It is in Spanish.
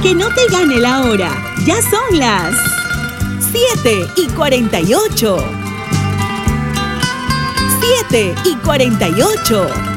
Que no te gane la hora. Ya son las 7:48. 7:48.